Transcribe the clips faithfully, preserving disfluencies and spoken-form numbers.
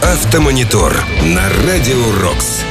Автомонитор на Радио Рокс.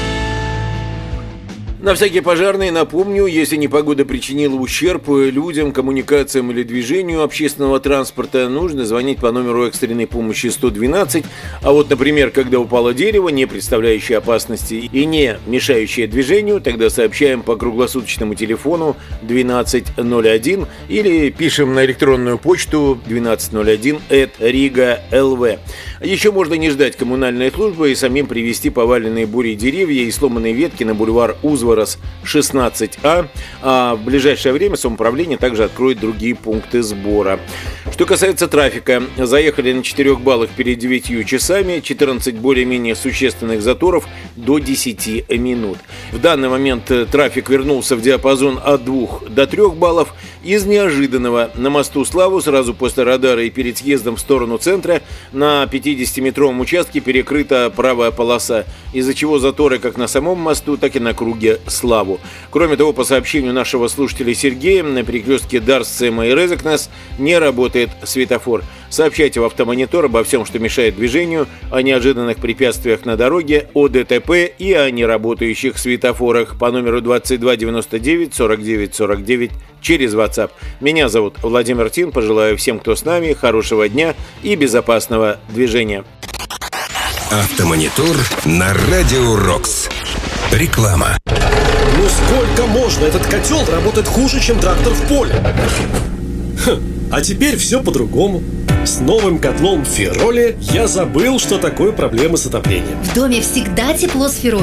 На всякий пожарный напомню, если непогода причинила ущерб людям, коммуникациям или движению общественного транспорта, нужно звонить по номеру экстренной помощи сто двенадцать. А вот, например, когда упало дерево, не представляющее опасности и не мешающее движению, тогда сообщаем по круглосуточному телефону двенадцать ноль один или пишем на электронную почту двенадцать ноль один эт рига точка эл ви. Еще можно не ждать коммунальной службы и самим привезти поваленные бурей деревья и сломанные ветки на бульвар Узворос шестнадцать а, а в ближайшее время самоуправление также откроет другие пункты сбора. Что касается трафика, заехали на четырех баллах перед девятью часами, четырнадцать более-менее существенных заторов до десяти минут. В данный момент трафик вернулся в диапазон от двух до трех баллов. Из неожиданного на мосту Славу сразу после радара и перед съездом в сторону центра на пятидесятиметровом участке перекрыта правая полоса, из-за чего заторы как на самом мосту, так и на круге Славу. Кроме того, по сообщению нашего слушателя Сергея, на перекрестке Дарсцема и Резекнес не работает светофор. Сообщайте в Автомонитор обо всем, что мешает движению, о неожиданных препятствиях на дороге, о ДТП и о неработающих светофорах по номеру двадцать два девяносто девять сорок девять сорок девять через WhatsApp. Меня зовут Владимир Тин. Пожелаю всем, кто с нами, хорошего дня и безопасного движения. Автомонитор на Радио Рокс. Реклама. Ну сколько можно? Этот котел работает хуже, чем трактор в поле. Хм, а теперь все по-другому. С новым котлом Фероли я забыл, что такое проблемы с отоплением. В доме всегда тепло с Фероль.